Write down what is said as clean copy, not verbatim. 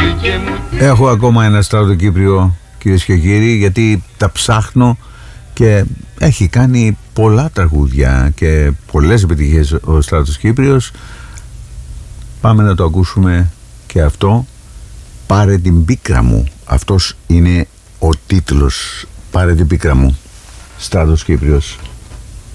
Έχω ακόμα ένα Στράτο Κύπριο, κυρίες και κύριοι, γιατί τα ψάχνω και έχει κάνει πολλά τραγούδια και πολλές επιτυχίες ο Στράτος Κύπριος. Πάμε να το ακούσουμε και αυτό. Πάρε την πίκρα μου. Αυτός είναι ο τίτλος. Πάρε την πίκρα μου. Στράτος Κύπριος.